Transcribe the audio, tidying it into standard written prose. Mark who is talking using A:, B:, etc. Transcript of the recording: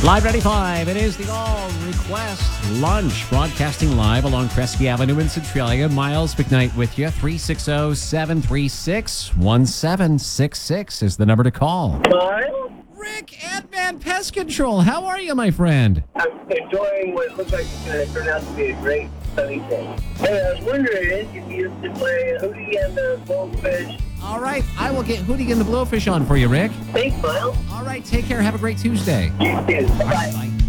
A: Live 95, it is the All Request Lunch, broadcasting live along Kresge Avenue in Centralia. Miles McKnight with you. 360-736-1766 is the number to call.
B: Miles?
A: Rick, Ant-Man Pest Control, how are you, my friend?
B: I'm enjoying what looks like it's going to turn out to be a great sunny day. Hey, I was wondering if you used to play Hootie and the Blowfish.
A: All right, I will get Hootie and the Blowfish on for you, Rick.
B: Thanks, Miles.
A: All right, take care. Have a great Tuesday.
B: You too. Bye.
A: Bye.